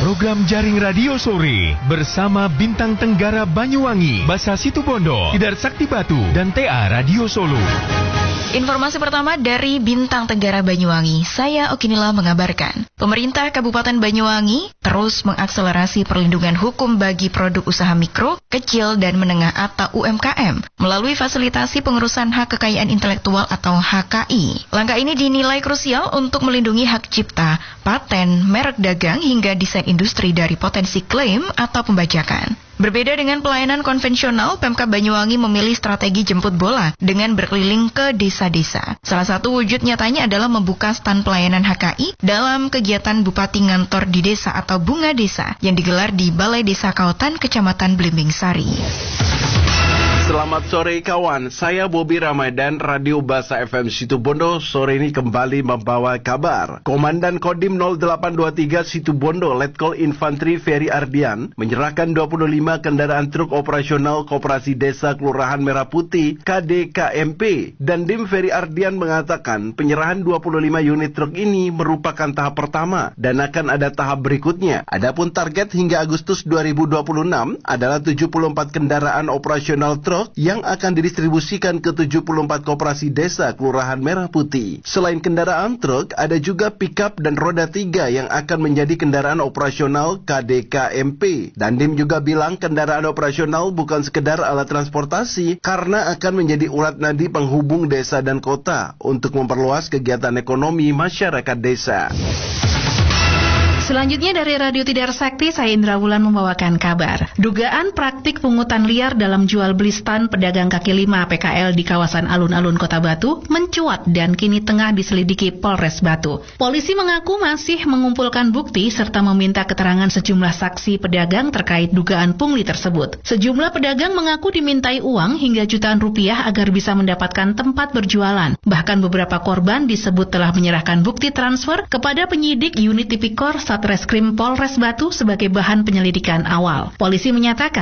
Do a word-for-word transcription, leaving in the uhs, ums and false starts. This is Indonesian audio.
Program jaring radio sore bersama Bintang Tenggara Banyuwangi, Basa Situbondo, Tidar Sakti Batu, dan T A Radio Solo. Informasi pertama dari Bintang Tenggara Banyuwangi, saya Okinila mengabarkan. Pemerintah Kabupaten Banyuwangi terus mengakselerasi perlindungan hukum bagi produk usaha mikro, kecil, dan menengah atau U M K M melalui fasilitasi pengurusan hak kekayaan intelektual atau H K I. Langkah ini dinilai krusial untuk melindungi hak cipta, paten, merek dagang, hingga desain industri dari potensi klaim atau pembajakan. Berbeda dengan pelayanan konvensional, Pemkab Banyuwangi memilih strategi jemput bola dengan berkeliling ke desa-desa. Salah satu wujud nyatanya adalah membuka stand pelayanan H K I dalam kegiatan Bupati Ngantor di Desa atau Bunga Desa yang digelar di Balai Desa Kautan, Kecamatan Blimbing Sari. Selamat sore kawan, saya Bobi Ramadan, Radio Basa F M Situbondo. Sore ini kembali membawa kabar. Komandan Kodim nol delapan dua tiga Situbondo, Letkol Infantri Ferry Ardian, menyerahkan dua puluh lima kendaraan truk operasional Koperasi Desa Kelurahan Merah Putih K D K M P. Dan Dim Ferry Ardian mengatakan penyerahan dua puluh lima unit truk ini merupakan tahap pertama dan akan ada tahap berikutnya. Adapun target hingga Agustus dua ribu dua puluh enam adalah tujuh puluh empat kendaraan operasional truk yang akan didistribusikan ke tujuh puluh empat koperasi desa Kelurahan Merah Putih. Selain kendaraan truk, ada juga pickup dan roda tiga yang akan menjadi kendaraan operasional K D K M P. Dandim juga bilang kendaraan operasional bukan sekedar alat transportasi, karena akan menjadi urat nadi penghubung desa dan kota untuk memperluas kegiatan ekonomi masyarakat desa. Selanjutnya dari Radio Tidar Sakti, saya Indra Wulan membawakan kabar. Dugaan praktik pungutan liar dalam jual beli stan pedagang kaki lima P K L di kawasan alun-alun Kota Batu mencuat dan kini tengah diselidiki Polres Batu. Polisi mengaku masih mengumpulkan bukti serta meminta keterangan sejumlah saksi pedagang terkait dugaan pungli tersebut. Sejumlah pedagang mengaku dimintai uang hingga jutaan rupiah agar bisa mendapatkan tempat berjualan. Bahkan beberapa korban disebut telah menyerahkan bukti transfer kepada penyidik unit Tipikor Satreskrim Polres Batu sebagai bahan penyelidikan awal. Polisi menyatakan